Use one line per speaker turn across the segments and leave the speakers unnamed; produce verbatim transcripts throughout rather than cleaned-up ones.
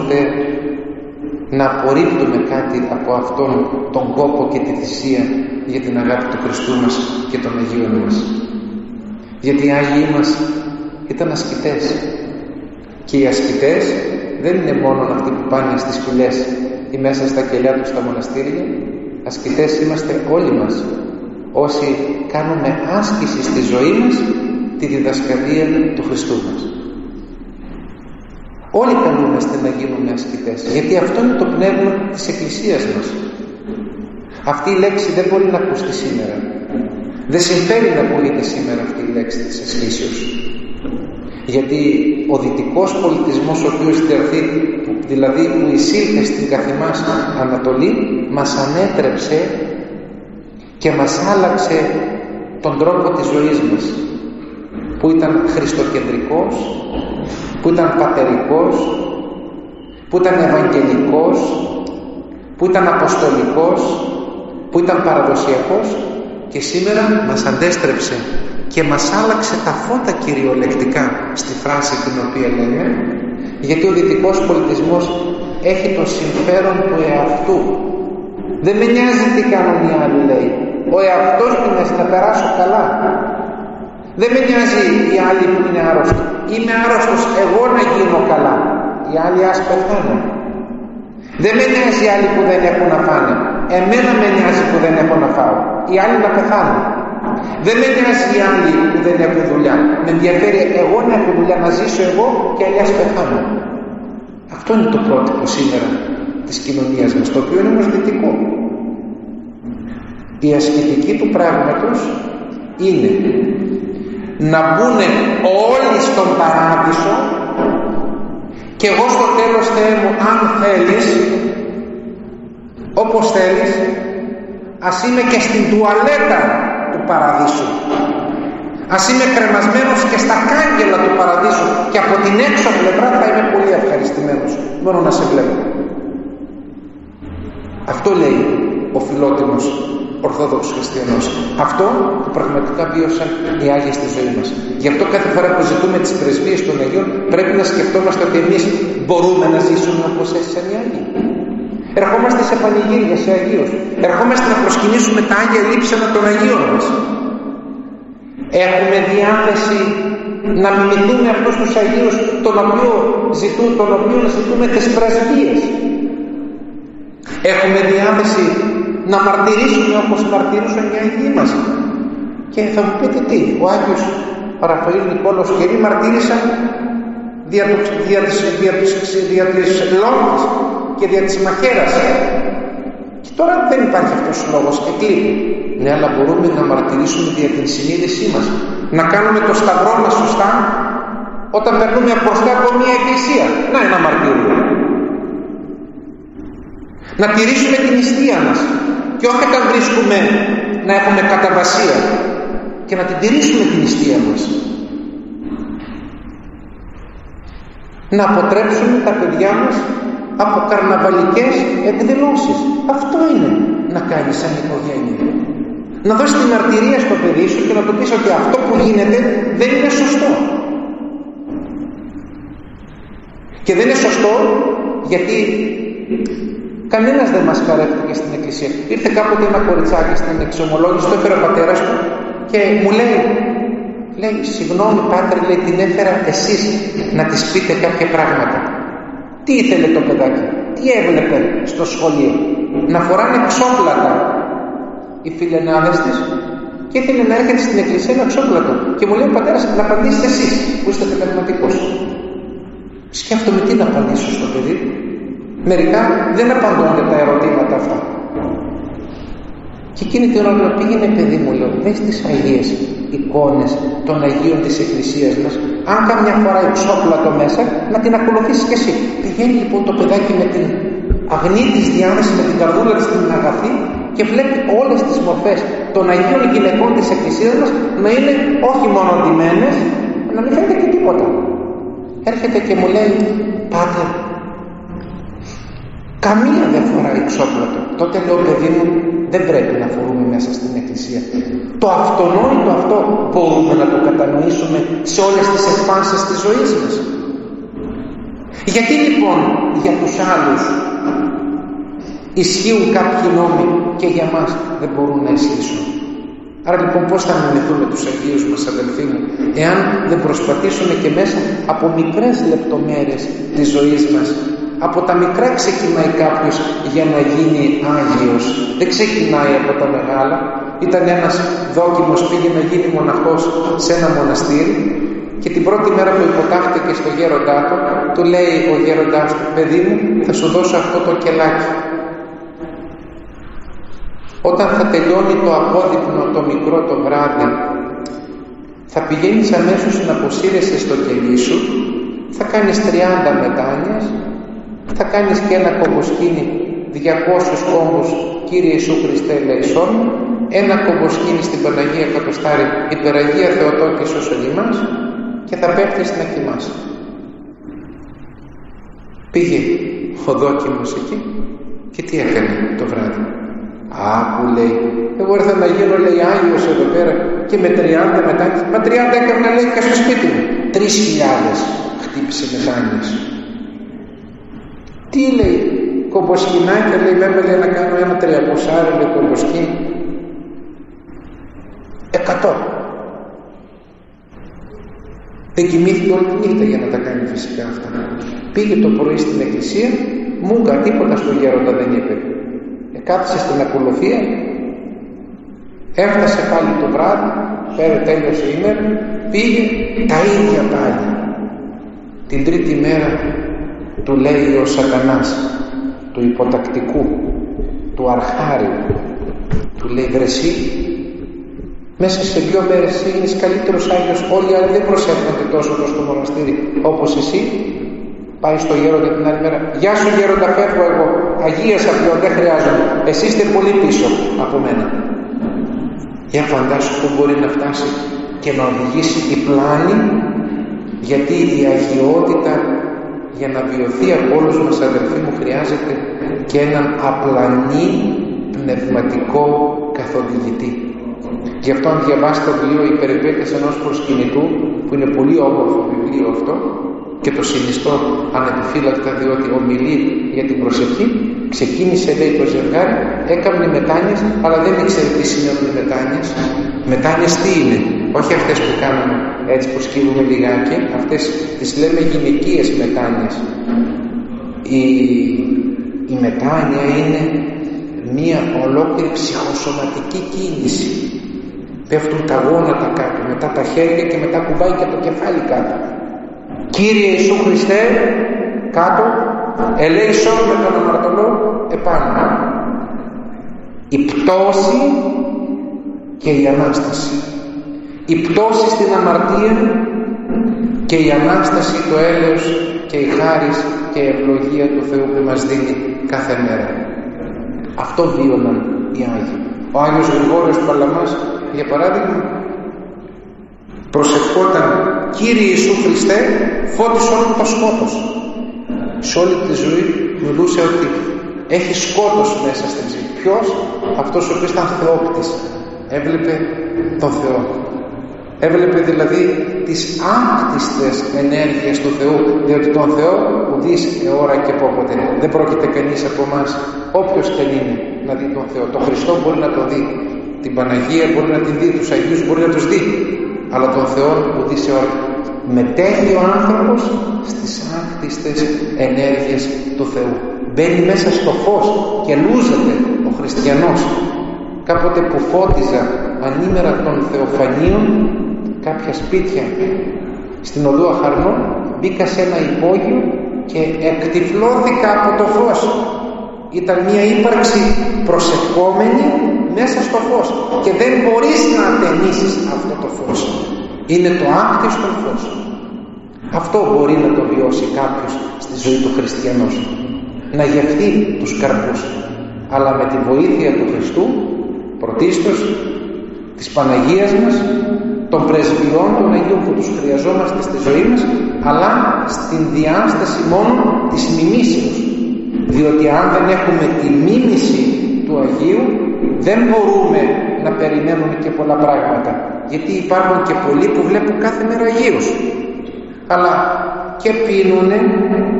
ποτέ να απορρίπτουμε κάτι από αυτόν τον κόπο και τη θυσία για την αγάπη του Χριστού μας και των Αγίων μας. Γιατί οι Άγιοι μας ήταν ασκητές, και οι ασκητές δεν είναι μόνο αυτοί που πάνε στις φυλές ή μέσα στα κελιά τους στα μοναστήρια. Ασκητές είμαστε όλοι μας, όσοι κάνουμε άσκηση στη ζωή μας τη διδασκαλία του Χριστού μας. Όλοι καλούμαστε να γίνουμε ασκητές, γιατί αυτό είναι το πνεύμα της Εκκλησίας μας. Αυτή η λέξη δεν μπορεί να ακουστεί σήμερα. Δεν συμφέρει να ακούγεται σήμερα αυτή η λέξη της ασκήσεως. Γιατί ο δυτικός πολιτισμός, ο οποίος διαρθεί, δηλαδή που εισήλθε στην καθημάς Ανατολή, μας ανέτρεψε και μας άλλαξε τον τρόπο της ζωής μας, που ήταν χριστοκεντρικός, που ήταν πατερικός, που ήταν ευαγγελικός, που ήταν αποστολικός, που ήταν παραδοσιακός, και σήμερα μας αντέστρεψε και μας άλλαξε τα φώτα κυριολεκτικά στη φράση την οποία λέμε, γιατί ο δυτικός πολιτισμός έχει το συμφέρον του εαυτού. Δεν με νοιάζει τι κάνουν οι άλλοι, λέει. Ο εαυτός του είναι να περάσω καλά. Δεν με νοιάζει οι άλλοι που είναι άρρωστοι. Είμαι άρρωστος εγώ να γίνω καλά. Οι άλλοι ας πεθάνουν. Δεν με νοιάζει οι άλλοι που δεν έχουν να φάνε. Εμένα με νοιάζει που δεν έχω να φάω. Οι άλλοι να πεθάνουν. Δεν με νοιάζει οι άλλοι που δεν έχουν δουλειά. Με ενδιαφέρει εγώ να έχω δουλειά, να ζήσω εγώ, και άλλοι ας πεθάνουν. Αυτό είναι το πρότυπο σήμερα της κοινωνίας μας, το οποίο είναι όμως δυτικό. Η ασκητική του πράγματος είναι να μπουν όλοι στον παράδεισο, και εγώ στο τέλος, Θεέ μου, αν θέλεις, όπως θέλεις, ας είμαι και στην τουαλέτα του παραδείσου, ας είμαι κρεμασμένος και στα κάγκελα του παραδείσου, και από την έξω πλευρά θα είμαι πολύ ευχαριστημένος μόνο να σε βλέπω. Αυτό λέει ο φιλότιμος Ορθόδοξος Χριστιανός. Αυτό που πραγματικά βίωσαν οι Άγιοι στη ζωή μας. Γι' αυτό κάθε φορά που ζητούμε τις πρεσβείες των Αγίων, πρέπει να σκεφτόμαστε ότι εμείς μπορούμε να ζήσουμε όπως έζησαν οι Άγιοι. Ερχόμαστε σε πανηγύρια, σε Αγίους. Ερχόμαστε να προσκυνήσουμε τα Άγια λείψανα των Αγίων μας. Έχουμε διάθεση να μιμηθούμε αυτούς τους Αγίους, τον οποίο ζητούν, τον οποίο ζητούμε τις πρεσβείες. Έχουμε διάθεση να μαρτυρήσουμε όπως μαρτυρούσαν οι Αγίοι μας. Και θα μου πείτε τι, ο Άγιος Ραφαήλ Νικόλαος Κερί μαρτύρησαν δια, του, δια, της, δια, της, δια της Λόγκης και δια της Μαχαίρας. Και τώρα δεν υπάρχει αυτός ο λόγος και κλείνει. Ναι, αλλά μπορούμε να μαρτυρήσουμε δια την συνείδησή μας. Να κάνουμε το σταυρό μας σωστά όταν περνούμε μπροστά από μια εκκλησία. Να, ένα μαρτύριο. Να τηρήσουμε την νηστεία μας, και όχι όταν βρίσκουμε να έχουμε καταβασία, και να την τηρήσουμε την νηστεία μας. Να αποτρέψουμε τα παιδιά μας από καρναβαλικές εκδηλώσεις. Αυτό είναι να κάνεις σαν οικογένεια. Να δώσεις τη μαρτυρία στο παιδί σου και να του πεις ότι αυτό που γίνεται δεν είναι σωστό. Και δεν είναι σωστό γιατί κανένας δεν μας χαρεύτηκε στην εκκλησία. Ήρθε κάποτε ένα κοριτσάκι στην εξομολόγηση, το έφερε ο πατέρας του και μου λέει, λέει, συγγνώμη πάτρε, λέει, την έφερα εσείς να της πείτε κάποια πράγματα. Τι ήθελε το παιδάκι, τι έβλεπε στο σχολείο? Να φοράνε ξόπλατα οι φιλενάδες της, και ήθελε να έρχεται στην εκκλησία ένα ξόπλατο. Και μου λέει ο πατέρας, να απαντήσετε εσείς που είστε πνευματικός. Σκέφτομαι τι να απαντήσω στο παιδί. Μερικά δεν απαντώνται τα ερωτήματα αυτά. Και εκείνη την ώρα πήγαινε, παιδί μου, λέω, δες τις Αγίες εικόνες των Αγίων της Εκκλησίας μας. Αν καμιά φορά εξόπλατο μέσα, να την ακολουθήσεις κι εσύ. Πηγαίνει λοιπόν το παιδάκι με την αγνή της διάθεση, με την καρδούλα της την αγαθή, και βλέπει όλες τις μορφές των Αγίων γυναικών της Εκκλησίας μας να είναι όχι μόνο ντυμένες, να μην φαίνεται και τίποτα. Έρχεται και μου λέει, πάτερ, καμία δεν φοράει ξόπλατο. Τότε λέω, παιδί μου, δεν πρέπει να φορούμε μέσα στην εκκλησία. Το αυτονόητο αυτό μπορούμε να το κατανοήσουμε σε όλες τις εκφάνσεις της ζωής μας. Γιατί λοιπόν για τους άλλους ισχύουν κάποιοι νόμοι και για μας δεν μπορούν να ισχύσουν. Άρα λοιπόν πώς θα μιμηθούμε τους Αγίους μας, αδελφοί μου, εάν δεν προσπαθήσουμε και μέσα από μικρές λεπτομέρειες της ζωής μας. Από τα μικρά ξεκινάει κάποιος για να γίνει Άγιος. Δεν ξεκινάει από τα μεγάλα. Ήταν ένας δόκιμος, πήγε να γίνει μοναχός σε ένα μοναστήρι και την πρώτη μέρα που υποτάχθηκε στο γέροντά του, του λέει ο γέροντάς του, παιδί μου, θα σου δώσω αυτό το κελάκι. Όταν θα τελειώνει το απόδειπνο το μικρό το βράδυ, θα πηγαίνεις αμέσως να αποσύρεσαι στο κελί σου, θα κάνεις τριάντα μετάνοιες, θα κάνεις και ένα κομποσκίνι διακόσιους κόμπους Κύριε Ιησού Χριστέ ελέησόν, ένα κομποσκίνι στην Παναγία Κατοστάρη Υπεραγία Θεοτόκη σώσον ημάς και θα πέφτεις να κοιμάσαι. Πήγε ο δόκιμος εκεί και τι έκανε το βράδυ? Άκου, λέει, εγώ ήρθα να γίνω, λέει, Άγιος εδώ πέρα και με τριάντα μετάνοιες. Μα τριάντα έκανα, λέει, και στο σπίτι μου. Τρεις χιλιάδες χτύπησε μετάνοιες. Τι, λέει, κομποσκινάκια, λέει, με έβαλε να κάνω ένα τριακοσάρι, λέει, κομποσκίνι. Εκατό. Δεν κοιμήθηκε όλη τη νύχτα για να τα κάνει φυσικά αυτά. Πήγε το πρωί στην εκκλησία, μούγκα, τίποτα στο γέροντα δεν είπε. Κάθισε στην ακολουθία, έφτασε πάλι το βράδυ, πέρα τέλειωσε η ημέρα, πήγε τα ίδια πάλι. Την τρίτη μέρα του λέει ο σατανάς, του υποτακτικού, του αρχάριου, του λέει, βρεσί, μέσα σε δύο μέρες εσύ είσαι καλύτερος Άγιος, όλοι οι άλλοι δεν προσεύχονται τόσο στο μοναστήρι όπως εσύ. Πάει στο γέροντα την άλλη μέρα, γεια σου γέροντα, φεύγω εγώ, αγίασα πλέον, δεν χρειάζομαι, εσείς είστε πολύ πίσω από μένα. Για φαντάσου που μπορεί να φτάσει και να οδηγήσει η πλάνη, γιατί η αγιότητα για να βιωθεί από όλους μας, αδελφοί μου, χρειάζεται και έναν απλανή πνευματικό καθοδηγητή. Γι' αυτό αν διαβάσετε το βιβλίο «Οι περιπέτειες ενός προσκυνητού», που είναι πολύ όμορφο βιβλίο αυτό και το συνιστώ ανεπιφύλακτα, διότι ομιλεί για την προσευχή, ξεκίνησε, λέει, το ζευγάρι, έκανε μετάνοιες, αλλά δεν ήξερε τι σημαίνουν οι μετάνοιες. Μετάνοιες τι είναι? Όχι αυτές που κάνουμε έτσι που σκύβουμε λιγάκι, αυτές τις λέμε γυναικείες μετάνοιες. Η, η μετάνοια είναι μία ολόκληρη ψυχοσωματική κίνηση. Πέφτουν τα γόνατα κάτω, μετά τα χέρια και μετά κουμπάει και το κεφάλι κάτω. Κύριε Ιησού Χριστέ, κάτω, ελέησον με τον αμαρτωλό επάνω. Η πτώση και η Ανάσταση. Η πτώση στην αμαρτία και η Ανάσταση, το έλεος και η χάρις και η ευλογία του Θεού που μας δίνει κάθε μέρα. Αυτό βίωναν οι Άγιοι. Ο Άγιος Γρηγόριος Παλαμάς, για παράδειγμα, προσευχόταν, Κύριε Ιησού Χριστέ, φώτισε όλο το σκότος. Σε όλη τη ζωή μιλούσε ότι έχει σκότος μέσα στην ψυχή. Ποιος? Αυτός ο οποίος ήταν θεόπτης. Έβλεπε τον Θεό. Έβλεπε δηλαδή τις άκτιστες ενέργειες του Θεού, διότι τον Θεό ουδείς αιώρα και πόποτε. Δεν πρόκειται κανείς από εμάς, όποιος και αν είναι, να δει τον Θεό. Τον Χριστό μπορεί να τον δει, την Παναγία μπορεί να την δει, τους Αγίους μπορεί να τους δει, αλλά τον Θεό ουδείς αιώρα. Μετέχει ο άνθρωπος στις άκτιστες ενέργειες του Θεού. Μπαίνει μέσα στο φως και λούζεται ο χριστιανός. Κάποτε που φώτιζα ανήμερα των Θεοφανίων κάποια σπίτια στην οδό Αχαρνών, μπήκα σε ένα υπόγειο και εκτυφλώθηκα από το φως. Ήταν μια ύπαρξη προσευχόμενη μέσα στο φως και δεν μπορείς να ατενίσεις αυτό το φως. Είναι το άκτιστο φως. Αυτό μπορεί να το βιώσει κάποιος στη ζωή του χριστιανός, να γευθεί τους καρπούς, αλλά με τη βοήθεια του Χριστού, πρωτίστως της Παναγίας μας, των πρεσβειών των Αγίων που τους χρειαζόμαστε στη ζωή μας, αλλά στην διάσταση μόνο της μιμήσεως. Διότι αν δεν έχουμε τη μίμηση του Αγίου, δεν μπορούμε να περιμένουμε και πολλά πράγματα. Γιατί υπάρχουν και πολλοί που βλέπουν κάθε μέρα Αγίους, αλλά και πίνουνε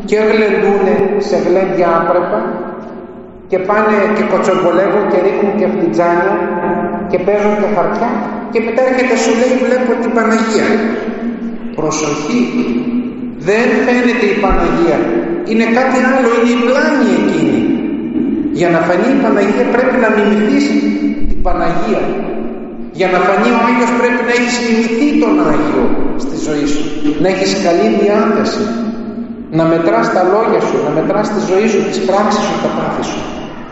και γλεντούνε σε γλέντια άπρεπα και πάνε και κοτσομπολεύουν και ρίχνουν και φλιτζάνια και παίζουν και χαρτιά και μετά έρχεται σου λέει βλέπω την Παναγία. Προσοχή, δεν φαίνεται η Παναγία, είναι κάτι άλλο, είναι η πλάνη εκείνη. Για να φανεί η Παναγία πρέπει να μιμηθείς την Παναγία. Για να φανεί ο Άγιος πρέπει να έχεις μιμηθεί τον Άγιο στη ζωή σου, να έχεις καλή διάθεση, να μετράς τα λόγια σου, να μετράς τη ζωή σου, τις πράξεις σου, τα πάθη σου.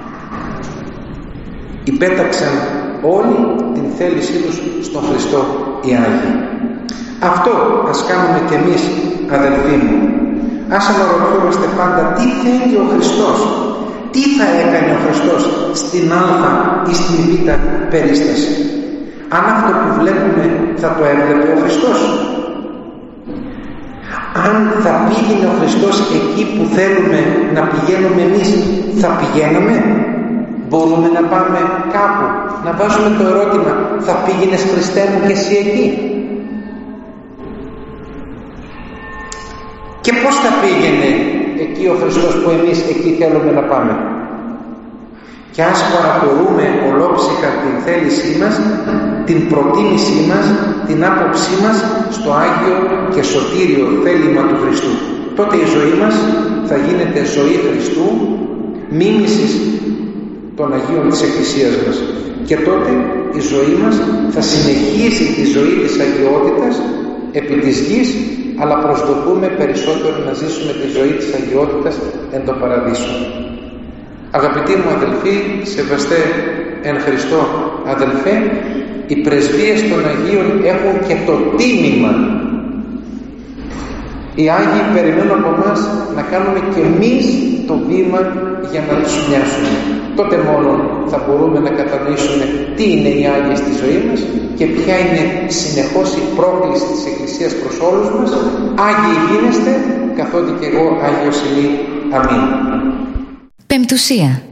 Υπέταξαν όλοι την θέλησή τους στον Χριστό οι Άγιοι. Αυτό ας κάνουμε κι εμείς, αδελφοί μου. Ας αναρωτιόμαστε πάντα τι θέλει ο Χριστός, τι θα έκανε ο Χριστός στην Α ή στην Β περίσταση. Αν αυτό που βλέπουμε θα το έβλεπε ο Χριστός, αν θα πήγαινε ο Χριστός εκεί που θέλουμε να πηγαίνουμε εμείς, θα πηγαίναμε? Μπορούμε να πάμε κάπου, να βάζουμε το ερώτημα, θα πήγαινες Χριστέ μου και εσύ εκεί? Και πώς θα πήγαινε εκεί ο Χριστός που εμείς εκεί θέλουμε να πάμε? Και ας παραπορούμε ολόψυχα την θέλησή μας, την προτίμησή μας, την άποψή μας στο Άγιο και σωτήριο θέλημα του Χριστού. Τότε η ζωή μας θα γίνεται ζωή Χριστού, μίμησης των Αγίων της Εκκλησίας μας. Και τότε η ζωή μας θα συνεχίσει τη ζωή της αγιότητας επί της γης, αλλά προσδοκούμε περισσότερο να ζήσουμε τη ζωή της αγιότητας εν το παραδείσο. Αγαπητοί μου αδελφοί, σεβαστέ εν Χριστώ αδελφέ, οι πρεσβείες των Αγίων έχουν και το τίμημα. Οι Άγιοι περιμένουν από εμάς να κάνουμε και εμείς το βήμα για να τους μοιάσουμε. Τότε μόνο θα μπορούμε να κατανοήσουμε τι είναι οι Άγιοι στη ζωή μας και ποια είναι συνεχώς η πρόκληση της Εκκλησίας προς όλους μας. Άγιοι γίνεστε, καθότι και εγώ Άγιος είμαι. Αμήν.
Πεμπτουσία.